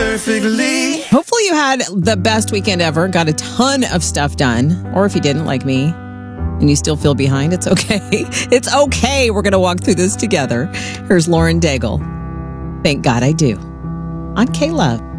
perfectly. Hopefully you had the best weekend ever, got a ton of stuff done. Or if you didn't, like me, and you still feel behind, it's okay. It's okay. We're going to walk through this together. Here's Lauren Daigle. Thank God I Do on K-Love.